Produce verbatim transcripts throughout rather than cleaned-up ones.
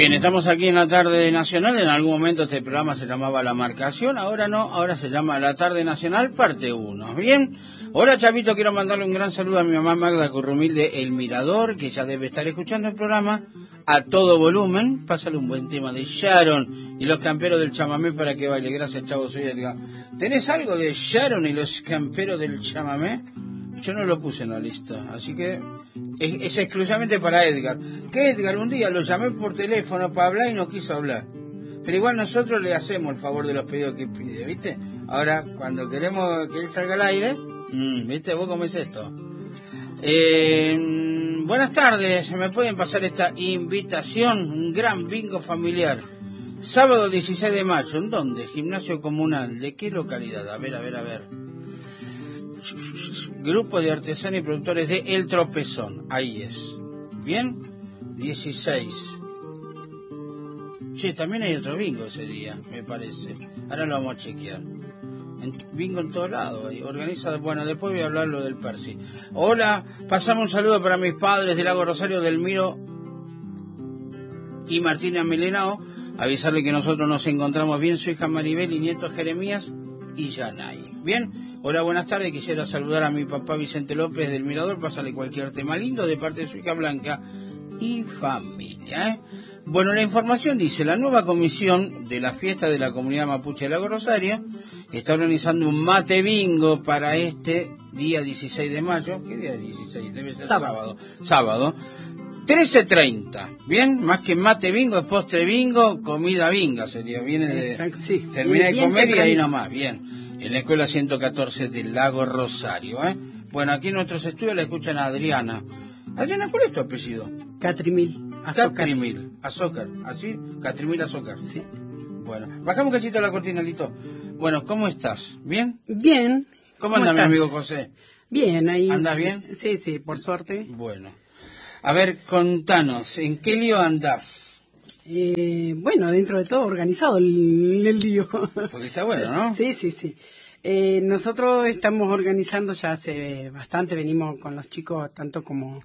Bien, estamos aquí en la tarde nacional. En algún momento este programa se llamaba La Marcación, ahora no, ahora se llama La Tarde Nacional, parte uno. Bien, hola Chavito, quiero mandarle un gran saludo a mi mamá Magda Currumil de El Mirador, que ya debe estar escuchando el programa a todo volumen. Pásale un buen tema de Sharon y los camperos del chamamé para que baile. Gracias, Chavo, soy Edgar. ¿Tenés algo de Sharon y los camperos del chamamé? Yo no lo puse en la lista, así que es, es exclusivamente para Edgar. Que Edgar un día lo llamé por teléfono para hablar y no quiso hablar. Pero igual nosotros le hacemos el favor de los pedidos que pide, ¿viste? Ahora, cuando queremos que él salga al aire, mmm, ¿viste? ¿Vos cómo es esto? Eh, buenas tardes, ¿me pueden pasar esta invitación? Un gran bingo familiar. Sábado dieciséis de mayo, ¿en dónde? Gimnasio Comunal. ¿De qué localidad? A ver, a ver, a ver. Grupo de artesanos y productores de El Tropezón. Ahí es. ¿Bien? dieciséis. Che, también hay otro bingo ese día, me parece. Ahora lo vamos a chequear. En, bingo en todos lados. Ahí. Organiza, bueno, después voy a hablar lo del Percy. Hola, pasamos un saludo para mis padres del Lago Rosario, Delmiro y Martina Melenao. Avisarle que nosotros nos encontramos bien. Su hija Maribel y nieto Jeremías y Yanay. Bien. Hola, buenas tardes. Quisiera saludar a mi papá Vicente López del Mirador. Pásale cualquier tema lindo de parte de su hija Blanca y familia. ¿eh? Bueno, la información dice, la nueva comisión de la fiesta de la comunidad mapuche de Lago Rosario está organizando un mate bingo para este día dieciséis de mayo. ¿Qué día es dieciséis? Debe ser sábado. Sábado. Sábado. trece treinta. Bien, más que mate bingo, es postre bingo, comida binga sería. Viene de... Exacto, sí. Termina de comer y ahí nomás. Bien. En la escuela ciento catorce del Lago Rosario, ¿eh? Bueno, aquí en nuestros estudios la escuchan a Adriana. Adriana, ¿cuál es tu apellido? Catrimil, Azócar. Catrimil, Azócar, ¿así? Catrimil, Azócar. Sí. Bueno, bajamos un cachito la cortina, Lito. Bueno, ¿cómo estás? ¿Bien? Bien. ¿Cómo, ¿Cómo anda estás? Mi amigo José? Bien, ahí. ¿Andas bien? Sí, sí, por suerte. Bueno. A ver, contanos, ¿en qué lío andás? Eh, bueno, dentro de todo organizado el, el lío. Porque está bueno, ¿no? Sí, sí, sí. Eh, nosotros estamos organizando ya hace bastante, venimos con los chicos, tanto como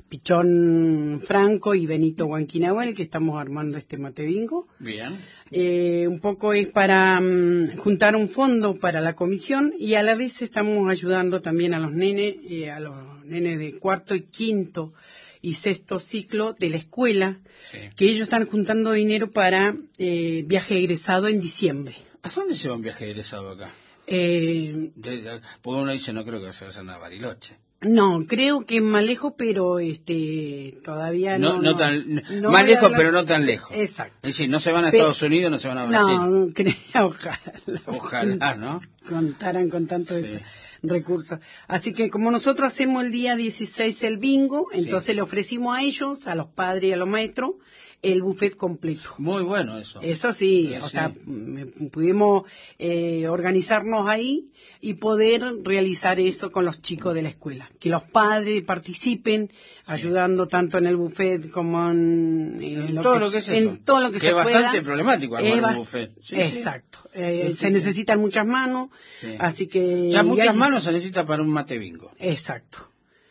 Pichón Franco y Benito Huanquinahuel, que estamos armando este mate bingo. Bien. Eh, un poco es para um, juntar un fondo para la comisión y a la vez estamos ayudando también a los nenes, eh, a los nenes de cuarto y quinto y sexto ciclo de la escuela, sí, que ellos están juntando dinero para eh, viaje egresado en diciembre. ¿A dónde se va un viaje egresado acá? Eh, de, de, porque uno dice, no creo que se vaya a Bariloche. No, creo que es más lejos, pero este todavía no. No, no, no tan, no más lejos, pero no tan lejos. Exacto. Es decir, no se van a Estados Pe Unidos, no se van a Brasil. No, creo, ojalá. Ojalá, ¿no? Contaran con tanto sí. ese recursos. Así que como nosotros hacemos el día dieciséis el bingo, entonces sí, le ofrecimos a ellos, a los padres y a los maestros, el buffet completo. Muy bueno eso. Eso sí, sí, o sí. sea, pudimos eh, organizarnos ahí y poder realizar eso con los chicos de la escuela. Que los padres participen, sí, ayudando tanto en el buffet como en, en, en lo, todo que, lo que es eso. En todo lo que, que se es pueda. bastante problemático armar un buffet. Sí, exacto. Sí. Eh, sí, se sí, necesitan sí. muchas manos, sí, así que... Ya muchas hay... manos se necesita para un mate bingo. Exacto.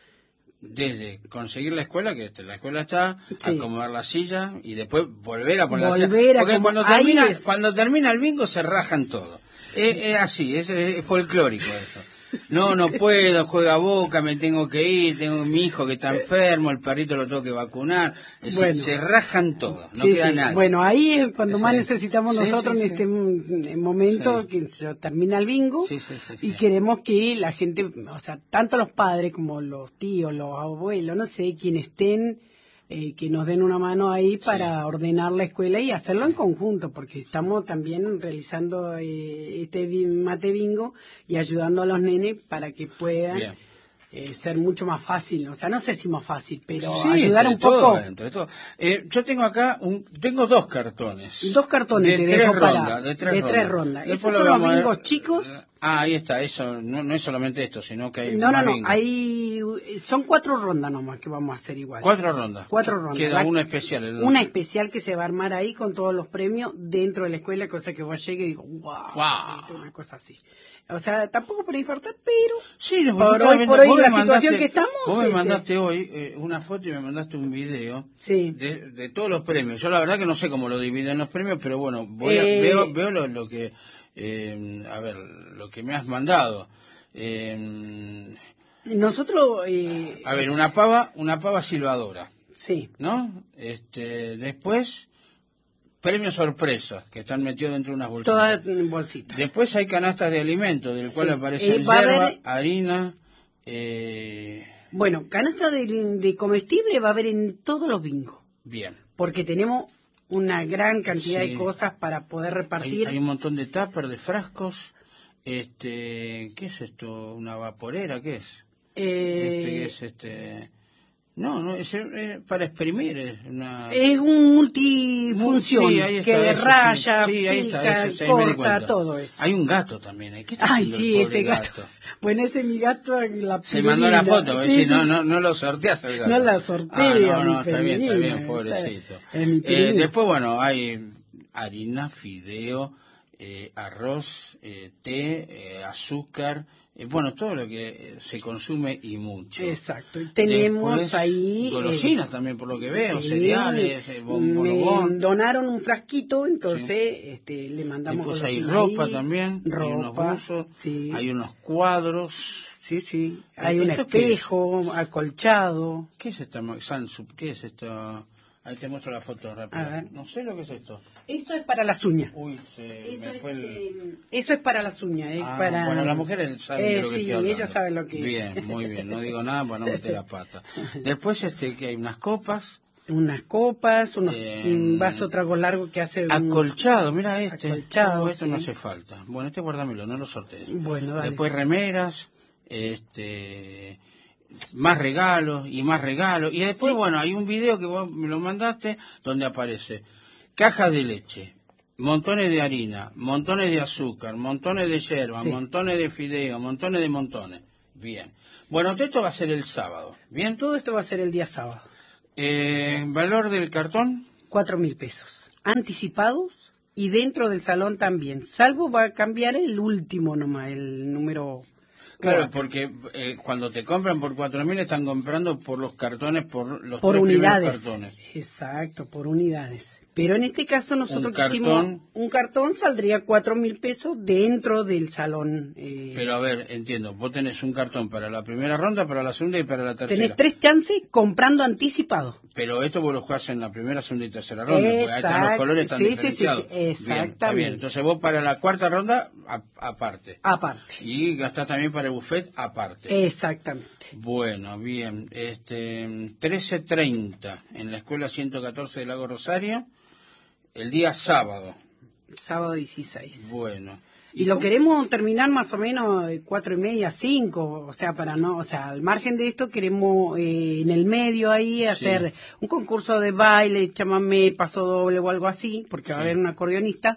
Desde conseguir la escuela, que la escuela está, sí, acomodar la silla y después volver a poner volver la silla. Porque a cuando termina, cuando termina el bingo se rajan todo. Es, es así, es, es folclórico eso. No, no puedo, juega Boca, me tengo que ir, tengo mi hijo que está enfermo, el perrito lo tengo que vacunar. Es bueno, decir, se rajan todo, no sí, queda sí. nada. Bueno, ahí es cuando sí, más necesitamos sí, nosotros sí, sí, en este momento, sí, que se termina el bingo, sí, sí, sí, y sí. queremos que la gente, o sea, tanto los padres como los tíos, los abuelos, no sé, quienes estén, eh, que nos den una mano ahí para sí, ordenar la escuela y hacerlo en conjunto, porque estamos también realizando eh, este mate bingo y ayudando a los nenes para que puedan eh, ser mucho más fácil, o sea, no sé si más fácil, pero sí, ayudar un todo, poco. Entre todo. Eh, yo tengo acá, un, tengo dos cartones. Dos cartones de te tres dejo rondas, para, de tres de rondas. tres rondas. Después Esos son los a bingos chicos Ah, ahí está, eso, no, no es solamente esto, sino que hay No, no, más no, bingo. hay, son cuatro rondas nomás que vamos a hacer igual. Cuatro rondas. Cuatro rondas. Queda La- una especial. el- Una especial que se va a armar ahí con todos los premios dentro de la escuela, cosa que vos llegues y digo, wow, Guau. una cosa así. O sea, tampoco para infartar, pero Sí, los por vos hoy, viendo- por hoy vos la me situación mandaste- que estamos, Vos me este, mandaste hoy eh, una foto y me mandaste un video sí. de, de todos los premios. Yo la verdad que no sé cómo lo dividen los premios, pero bueno, voy a, Eh, veo, veo lo, lo que, eh, a ver, lo que me has mandado. Eh, Nosotros, eh, a ver, una pava, una pava silbadora, sí, ¿no? Este, después, premios sorpresas, que están metidos dentro de unas bolsitas. todas en bolsitas. Después hay canastas de alimentos, del cual Sí. aparecen Eh, va a hierba, haber- harina, eh, Bueno, canasta de, de comestible va a haber en todos los bingos, bien. porque tenemos una gran cantidad Sí. de cosas para poder Hay, repartir. hay un montón de tupper, de frascos. Este, ¿qué es esto? ¿Una vaporera? ¿Qué es? Este, ¿qué Eh, es este? No, no, es, eh, para exprimir. Es una... es un multifunción Sí, ahí está, que eso, sí. raya, Sí, ahí está, pica, eso, sí, ahí me di corta, cuenta. todo eso. Hay un gato también. ¿eh? ¿Qué está Ay, haciendo sí, el pobre ese gato. Bueno, ese es mi gato, la Se mandó la pirulina. foto, Sí, sí, sí, no, sí. no, no lo sorteas al gato. No la sorteo, Ah, no, no, mi está bien, está pirulina, bien, pobrecito. o sea, es mi Eh, pirulina. después, bueno, hay harina, fideo, eh, arroz, eh, té, eh, azúcar, eh, bueno, todo lo que eh, se consume y mucho. Exacto. Y tenemos Después, ahí... golosinas eh, también, por lo que veo, sí, cereales, eh, bom- me bonobón. donaron un frasquito, entonces este, le mandamos Después hay golosinas ropa ahí, también, hay unos ropa, buzos, sí. hay unos cuadros. Sí, sí. Hay un ¿Esto qué es? espejo, acolchado. ¿Qué es esta ma- Sansup? ¿Qué es esto? Ahí te muestro la foto rápido. A ver. No sé lo que es esto. Esto es para las uñas. Uy, se Eso me es, fue el... eh, eso es para las uñas, es Ah, para... Bueno, las mujeres saben Eh, de lo que sí, estoy hablando. ella sabe lo que es. Bien, muy bien. No digo nada para no meter la pata. Después, este, que hay unas copas. Unas copas, unos, Eh, un vaso trago largo que hace... un- Acolchado, mira este. Acolchado, Oh, esto no sí. hace falta. Bueno, este guárdamelo, no lo sortees. Bueno, dale. Después remeras, este, más regalos y más regalos. Y después, Sí. bueno, hay un video que vos me lo mandaste donde aparece cajas de leche, montones de harina, montones de azúcar, montones de yerba, Sí. montones de fideo, montones de montones. Bien. Bueno, esto va a ser el sábado. Bien. Todo esto va a ser el día sábado. Eh, ¿Valor del cartón? Cuatro mil pesos. Anticipados y dentro del salón también. Salvo va a cambiar el último nomás, el número... Claro, cuatro. porque eh, cuando te compran por cuatro mil están comprando por los cartones, por los Por tres primeros unidades. cartones. Exacto, por unidades. Pero en este caso nosotros Un quisimos... cartón. Un cartón saldría cuatro mil pesos dentro del salón. eh, Pero a ver, entiendo, vos tenés un cartón para la primera ronda, para la segunda y para la tercera. tenés tres chances comprando anticipado. Pero esto vos lo jugás en la primera, segunda y tercera ronda, porque ahí están los Exacto. colores tan Sí, sí, sí, diferenciados. sí, Bien, está exactamente. bien. Entonces vos para la cuarta ronda, a- aparte. Aparte. Y gastás también para el buffet, aparte. Exactamente. Bueno, bien. Este, trece treinta en la escuela ciento catorce de Lago Rosario, el día sábado. Sábado dieciséis. Bueno. Y lo queremos terminar más o menos de cuatro y media, cinco, o sea, para no, o sea, al margen de esto queremos eh, en el medio ahí hacer un concurso de baile, chamamé, paso doble o algo así, porque va a Sí. haber un acordeonista,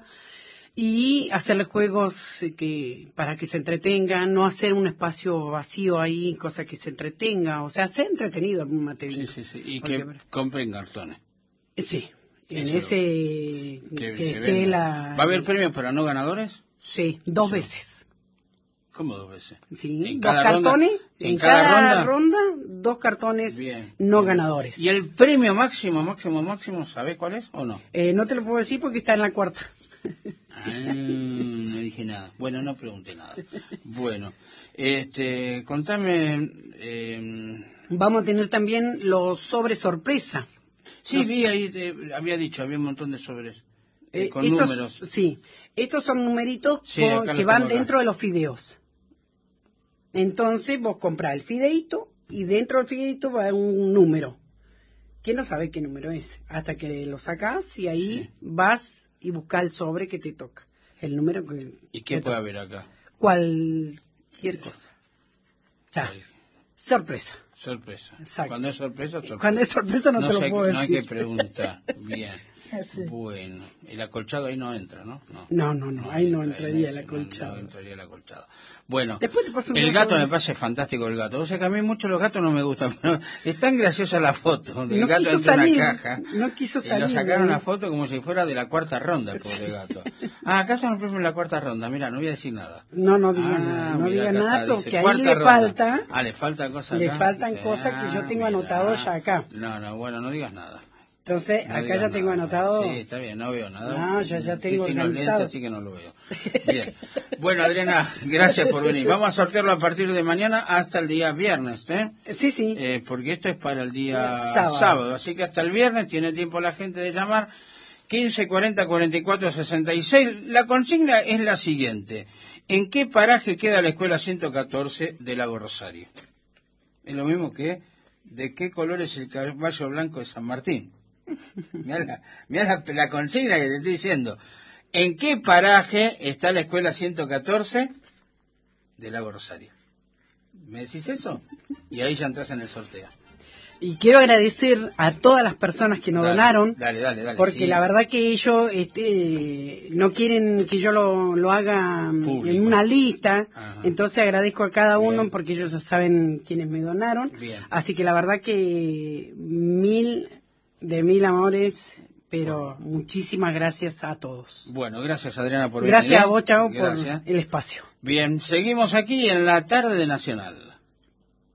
y hacerle juegos eh, que para que se entretengan, no hacer un espacio vacío ahí, cosa que se entretenga, o sea, ser entretenido algún Sí, material. sí, sí. Y Porque- que compren cartones. Sí, en Eso. ese Que, que se esté venda. la... ¿Va a haber premios para no ganadores? Sí, dos Sí. veces. ¿Cómo dos veces? Sí, ¿En dos cada cartones, ronda? en, ¿En cada, cada ronda? dos cartones Bien. no ganadores. ¿Y el premio máximo, máximo, máximo, sabés cuál es o no? Eh, no te lo puedo decir porque está en la cuarta. Ah, no dije nada. Bueno, no pregunté nada. Bueno, este, contame... Eh, Vamos a tener también los sobres sorpresa. sí, Los- vi ahí, eh, había dicho, había un montón de sobres eh, Eh, con estos- números. Sí, estos son numeritos Sí, con- acá los que van tengo acá. dentro de los fideos. Entonces vos comprás el fideito y dentro del fideito va un número. Que no sabe qué número es. Hasta que lo sacás y ahí Sí. vas y buscas el sobre que te toca. El número que ¿Y qué te puede toca. haber acá? Cualquier cosa. O sea, Ay, sorpresa. sorpresa. Exacto. Cuando es sorpresa, sorpresa. Cuando es sorpresa no, te sé, lo puedo no hay decir. que preguntar. Bien. Sí. Bueno, el acolchado ahí no entra, ¿no? No, no, no, no ahí no entraría el acolchado. No, no entraría el acolchado. Bueno, después te paso un el gato me parece fantástico, el gato. O sea que a mí mucho los gatos no me gustan, pero es tan graciosa la foto del no gato quiso entre salir, una caja. No quiso salir. Y lo sacaron ¿no? una foto como si fuera de la cuarta ronda, el pobre gato. Ah, acá estamos en la cuarta ronda, mira, no voy a decir nada. No, no diga ah, nada, no mira, diga nada está, porque dice, ahí le ronda. falta. Ah, le faltan cosas Le acá. faltan Sí, cosas que yo tengo mira. anotado ya acá. No, no, bueno, no digas nada. Entonces, No acá digas ya tengo nada. anotado. Sí, está bien, no veo nada. No, yo ya tengo Estoy sin los organizado. lentes, así que no lo veo. Bien. Bueno, Adriana, gracias por venir. Vamos a sortearlo a partir de mañana hasta el día viernes, ¿eh? Sí, sí. Eh, porque esto es para el día sábado. sábado. Así que hasta el viernes tiene tiempo la gente de llamar. quince cuarenta cuarenta y cuatro sesenta y seis. La consigna es la siguiente. ¿En qué paraje queda la escuela ciento catorce de Lago Rosario? Es lo mismo que ¿de qué color es el caballo blanco de San Martín? Mirá, la, mirá la, la consigna que te estoy diciendo. ¿En qué paraje está la escuela ciento catorce de Lago Rosario? ¿Me decís eso? Y ahí ya entras en el sorteo. Y quiero agradecer a todas las personas que nos Dale, donaron, dale, dale, dale, porque sí. la verdad que ellos este, no quieren que yo lo, lo haga Público. en una lista, Ajá. entonces agradezco a cada uno Bien. porque ellos ya saben quiénes me donaron, Bien. así que la verdad que mil de mil amores, pero bueno. Muchísimas gracias a todos. Bueno, gracias Adriana por venir. Gracias a vos, Chavo, por Gracias. el espacio. Bien, seguimos aquí en la tarde de Nacional.